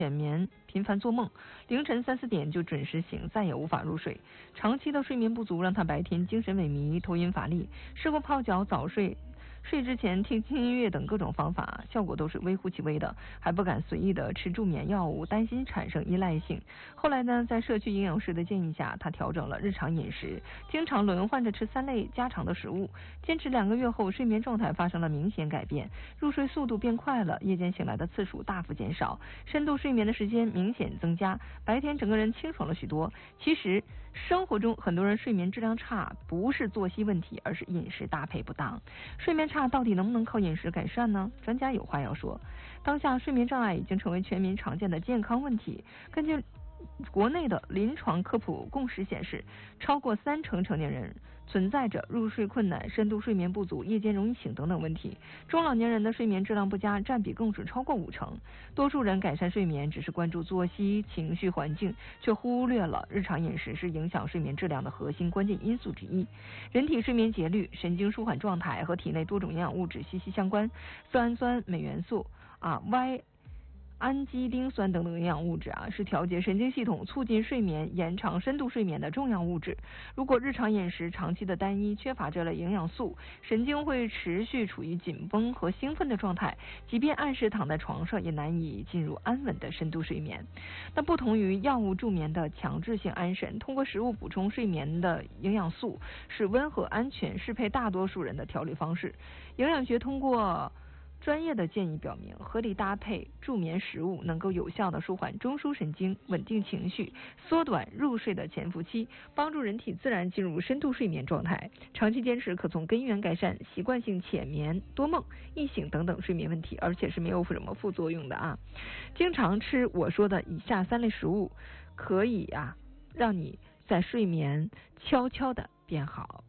浅眠，频繁做梦，凌晨3、4点就准时醒，再也无法入睡。长期的睡眠不足让他白天精神萎靡、头晕乏力。试过泡脚、早睡。睡之前听轻音乐等各种方法，效果都是微乎其微的，还不敢随意的吃助眠药物，担心产生依赖性。后来呢，在社区营养师的建议下，他调整了日常饮食，经常轮换着吃3类家常的食物。坚持2个月后，睡眠状态发生了明显改变，入睡速度变快了，夜间醒来的次数大幅减少，深度睡眠的时间明显增加，白天整个人清爽了许多。其实生活中很多人睡眠质量差，不是作息问题，而是饮食搭配不当。睡眠差到底能不能靠饮食改善呢？专家有话要说。当下睡眠障碍已经成为全民常见的健康问题。根据国内的临床科普共识显示，超过30%成年人存在着入睡困难、深度睡眠不足、夜间容易醒等等问题。中老年人的睡眠质量不佳占比更是超过50%。多数人改善睡眠只是关注作息、情绪、环境，却忽略了日常饮食是影响睡眠质量的核心关键因素之一。人体睡眠节律、神经舒缓状态和体内多种营养物质息息相关。色氨酸、镁元素、氨基丁酸等等营养物质是调节神经系统、促进睡眠、延长深度睡眠的重要物质。如果日常饮食长期的单一，缺乏这类营养素，神经会持续处于紧绷和兴奋的状态，即便按时躺在床上，也难以进入安稳的深度睡眠。那不同于药物助眠的强制性安神，通过食物补充睡眠的营养素是温和、安全、适配大多数人的调理方式。营养学通过专业的建议表明，合理搭配助眠食物能够有效的舒缓中枢神经，稳定情绪，缩短入睡的潜伏期，帮助人体自然进入深度睡眠状态。长期坚持可从根源改善习惯性浅眠、多梦、易醒等等睡眠问题，而且是没有什么副作用的经常吃我说的以下3类食物，可以让你在睡眠悄悄的变好。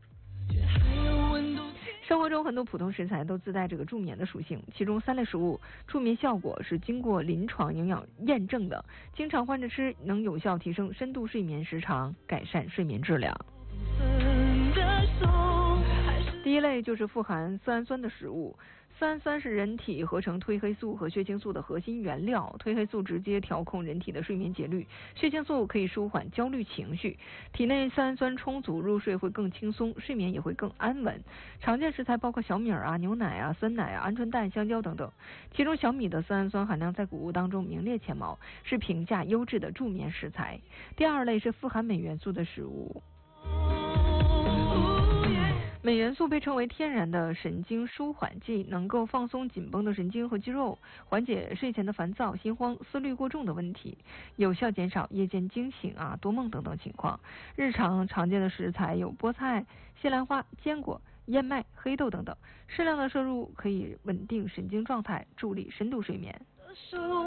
生活中很多普通食材都自带这个助眠的属性，其中3类食物助眠效果是经过临床营养验证的，经常换着吃能有效提升深度睡眠时长，改善睡眠质量。第一类就是富含色氨酸的食物。色氨酸是人体合成褪黑素和血清素的核心原料，褪黑素直接调控人体的睡眠节律，血清素可以舒缓焦虑情绪。体内色氨酸充足，入睡会更轻松，睡眠也会更安稳。常见食材包括小米牛奶酸奶鹌鹑蛋、香蕉等等，其中小米的色氨酸含量在谷物当中名列前茅，是评价优质的助眠食材。第二类是富含镁元素的食物。镁元素被称为天然的神经舒缓剂，能够放松紧绷的神经和肌肉，缓解睡前的烦躁、心慌、思虑过重的问题，有效减少夜间惊醒多梦等等情况。日常常见的食材有菠菜、西兰花、坚果、燕麦、黑豆等等，适量的摄入可以稳定神经状态，助力深度睡眠。